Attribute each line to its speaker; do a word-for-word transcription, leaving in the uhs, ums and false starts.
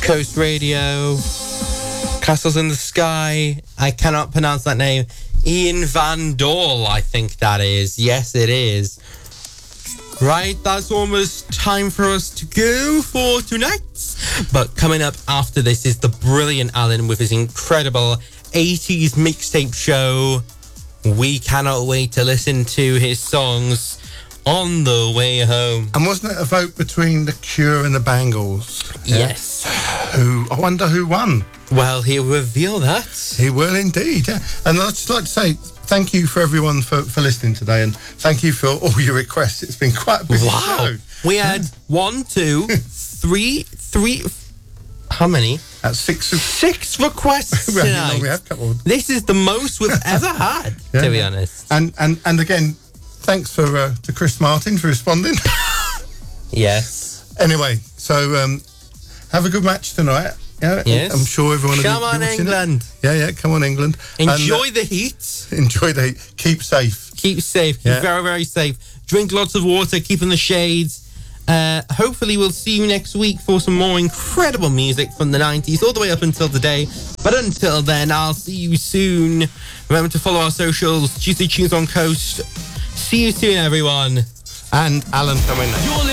Speaker 1: Coast Radio, Castles in the Sky. I cannot pronounce that name. Ian Van Dole, I think that is. Yes, it is. Right, that's almost time for us to go for tonight. But coming up after this is the brilliant Alan with his incredible eighties mixtape show. We cannot wait to listen to his songs on the way home.
Speaker 2: And wasn't it a vote between The Cure and the Bangles?
Speaker 1: Yeah? Yes.
Speaker 2: Who? I wonder who won.
Speaker 1: Well, he'll reveal that.
Speaker 2: He will indeed, yeah. And I'd just like to say thank you for everyone for, for listening today, and thank you for all your requests. It's been quite a busy
Speaker 1: wow.
Speaker 2: show.
Speaker 1: We had one, two, three, three... How many?
Speaker 2: That's six.
Speaker 1: Six requests tonight.
Speaker 2: We have couple.
Speaker 1: This is the most we've ever had, yeah, to be honest.
Speaker 2: And and and again, thanks for uh, to Chris Martin for responding.
Speaker 1: Yes.
Speaker 2: Anyway, so um, have a good match tonight. Yeah,
Speaker 1: yes.
Speaker 2: I'm sure everyone will
Speaker 1: come
Speaker 2: be
Speaker 1: on, England.
Speaker 2: It. Yeah, yeah, come on, England.
Speaker 1: Enjoy
Speaker 2: and, uh,
Speaker 1: the heat.
Speaker 2: Enjoy the heat. Keep safe.
Speaker 1: Keep safe. Keep
Speaker 2: yeah.
Speaker 1: very, very safe. Drink lots of water. Keep in the shades. Uh, hopefully we'll see you next week for some more incredible music from the nineties all the way up until today. But until then, I'll see you soon. Remember to follow our socials, Juicy Tunes on Coast. See you soon, everyone.
Speaker 2: And Alan coming next.